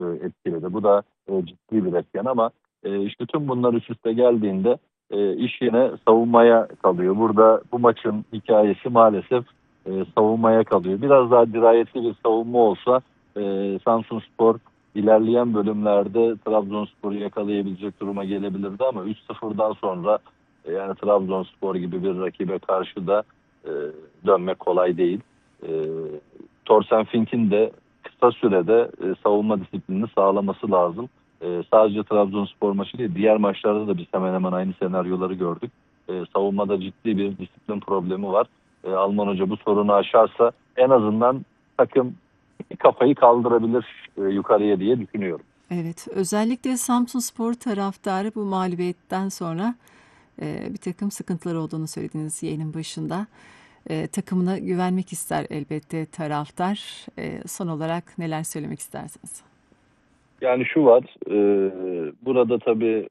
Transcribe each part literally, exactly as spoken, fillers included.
e, etkiledi. Bu da e, ciddi bir etken ama e, işte tüm bunlar üst üste geldiğinde e, iş yine savunmaya kalıyor. Burada bu maçın hikayesi maalesef e, savunmaya kalıyor. Biraz daha dirayetli bir savunma olsa e, Samsunspor ilerleyen bölümlerde Trabzonspor'u yakalayabilecek duruma gelebilirdi ama üç sıfırdan sonra e, yani Trabzonspor gibi bir rakibe karşı da e, dönmek kolay değil. E, Thorsten Fink'in de kısa sürede e, savunma disiplinini sağlaması lazım. E, sadece Trabzonspor maçı değil, diğer maçlarda da biz hemen hemen aynı senaryoları gördük. E, savunmada ciddi bir disiplin problemi var. E, Alman Hoca bu sorunu aşarsa en azından takım kafayı kaldırabilir e, yukarıya diye düşünüyorum. Evet, özellikle Samsunspor taraftarı bu mağlubiyetten sonra e, bir takım sıkıntılar olduğunu söylediniz yayının başında. E, takımına güvenmek ister elbette taraftar. E, son olarak neler söylemek istersiniz? Yani şu var, e, burada tabii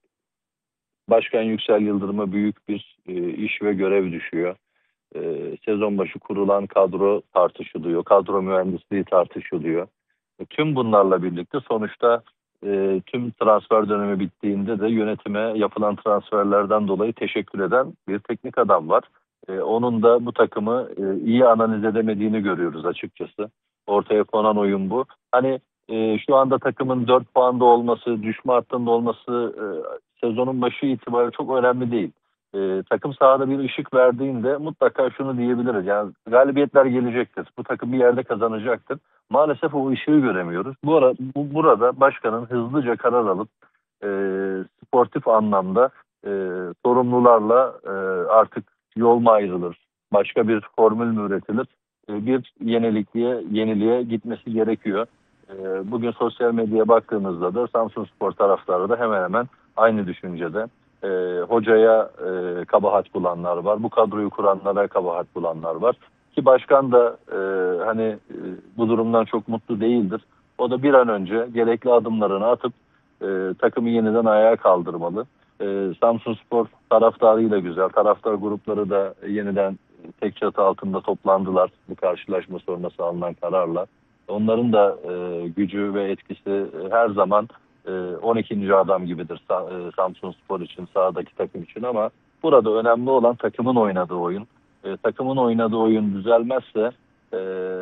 Başkan Yüksel Yıldırım'a büyük bir e, iş ve görev düşüyor. E, sezon başı kurulan kadro tartışılıyor, kadro mühendisliği tartışılıyor. E, tüm bunlarla birlikte sonuçta e, tüm transfer dönemi bittiğinde de yönetime yapılan transferlerden dolayı teşekkür eden bir teknik adam var. E, onun da bu takımı e, iyi analiz edemediğini görüyoruz açıkçası. Ortaya konan oyun bu. Hani e, şu anda takımın dört puanda olması, düşme hattında olması e, sezonun başı itibariyle çok önemli değil. E, takım sahada bir ışık verdiğinde mutlaka şunu diyebiliriz. Yani galibiyetler gelecektir. Bu takım bir yerde kazanacaktır. Maalesef o ışığı göremiyoruz. Bu, ara, bu burada başkanın hızlıca karar alıp e, sportif anlamda e, sorumlularla e, artık yol mu ayrılır, başka bir formül mü üretilir, e, bir yenilikliğe, yeniliğe gitmesi gerekiyor. E, bugün sosyal medyaya baktığımızda da Samsunspor taraftarı da hemen hemen aynı düşüncede. E, hocaya e, kabahat bulanlar var. Bu kadroyu kuranlara kabahat bulanlar var. Ki başkan da e, hani e, bu durumdan çok mutlu değildir. O da bir an önce gerekli adımlarını atıp e, takımı yeniden ayağa kaldırmalı. E, Samsunspor taraftarıyla güzel. Taraftar grupları da yeniden tek çatı altında toplandılar bu karşılaşma sonrası alınan kararla. Onların da e, gücü ve etkisi e, her zaman e, on ikinci adam gibidir Sa- e, Samsunspor için, sahadaki takım için ama burada önemli olan takımın oynadığı oyun. E, takımın oynadığı oyun düzelmezse e,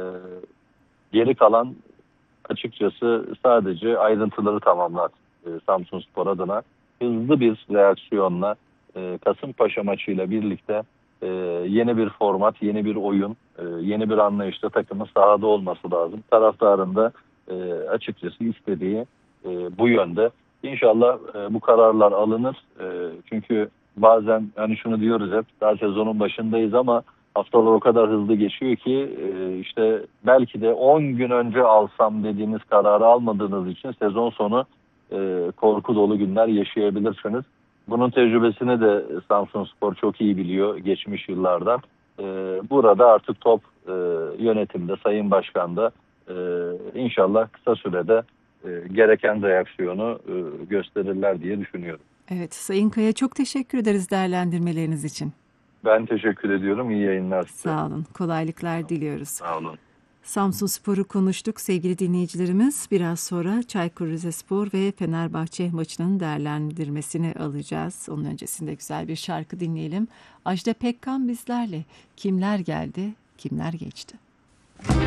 geri kalan açıkçası sadece ayrıntıları tamamlar e, Samsunspor adına. Hızlı bir reaksiyonla e, Kasımpaşa maçıyla birlikte e, yeni bir format, yeni bir oyun, e, yeni bir anlayışta takımın sahada olması lazım. Taraftarın da e, açıkçası istediği e, bu yönde. İnşallah e, bu kararlar alınır. E, çünkü bazen hani şunu diyoruz hep, daha sezonun başındayız ama haftalar o kadar hızlı geçiyor ki e, işte belki de on gün önce alsam dediğiniz kararı almadığınız için sezon sonu e, korku dolu günler yaşayabilirsiniz. Bunun tecrübesini de Samsunspor çok iyi biliyor geçmiş yıllardan. E, burada artık top e, yönetimde, Sayın Başkan'da e, inşallah kısa sürede e, gereken reaksiyonu e, gösterirler diye düşünüyorum. Evet, Sayın Kaya çok teşekkür ederiz değerlendirmeleriniz için. Ben teşekkür ediyorum. İyi yayınlar size. Sağ olun, kolaylıklar diliyoruz. Sağ olun. Samsunspor'u konuştuk sevgili dinleyicilerimiz. Biraz sonra Çaykur Rizespor ve Fenerbahçe maçının değerlendirmesini alacağız. Onun öncesinde güzel bir şarkı dinleyelim. Ajda Pekkan bizlerle. Kimler geldi, kimler geçti?